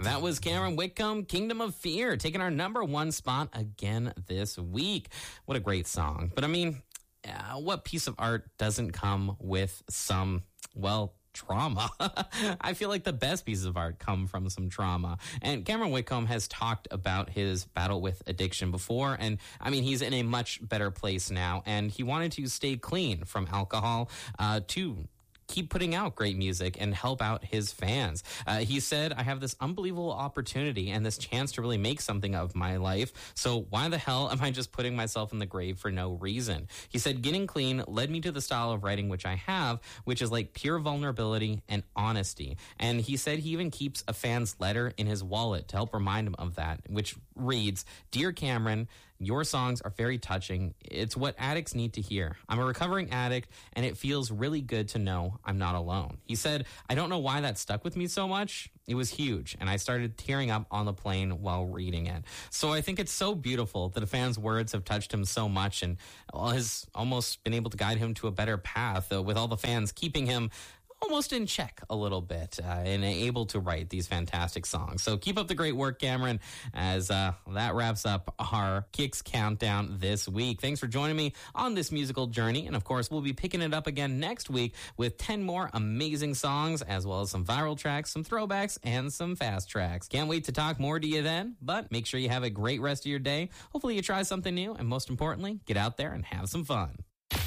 That was Cameron Whitcomb, Kingdom of Fear, taking our number one spot again this week. What a great song. But I mean, what piece of art doesn't come with some, well, trauma? I feel like the best pieces of art come from some trauma. And Cameron Whitcomb has talked about his battle with addiction before. And I mean, he's in a much better place now. And he wanted to stay clean from alcohol to keep putting out great music and help out his fans. He said, I have this unbelievable opportunity and this chance to really make something of my life. So why the hell am I just putting myself in the grave for no reason? He said, getting clean led me to the style of writing which I have, which is like pure vulnerability and honesty. And he said he even keeps a fan's letter in his wallet to help remind him of that, which reads, Dear Cameron, your songs are very touching. It's what addicts need to hear. I'm a recovering addict, and it feels really good to know I'm not alone. He said, I don't know why that stuck with me so much. It was huge, and I started tearing up on the plane while reading it. So I think it's so beautiful that a fan's words have touched him so much and has almost been able to guide him to a better path, with all the fans keeping him almost in check a little bit and able to write these fantastic songs. So keep up the great work, Cameron, as that wraps up our Kicks Countdown this week. Thanks for joining me on this musical journey. And of course, we'll be picking it up again next week with 10 more amazing songs, as well as some viral tracks, some throwbacks, and some fast tracks. Can't wait to talk more to you then, but make sure you have a great rest of your day. Hopefully you try something new, and most importantly, get out there and have some fun.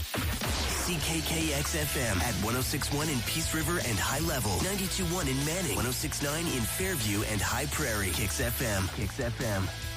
CKKX-FM at 106.1 in Peace River and High Level, 92.1 in Manning, 106.9 in Fairview and High Prairie. Kicks FM. Kicks FM.